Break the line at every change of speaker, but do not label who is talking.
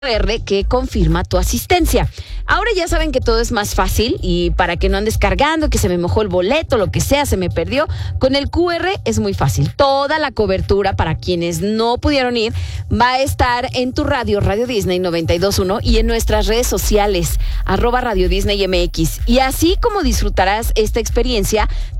QR que confirma tu asistencia. Ahora ya saben que todo es más fácil y para que no andes cargando, que se me mojó el boleto, lo que sea, se me perdió, con el QR es muy fácil. Toda la cobertura para quienes no pudieron ir va a estar en tu radio, Radio Disney 92.1 y en nuestras redes sociales, @Radio Disney MX. Y así como disfrutarás esta experiencia,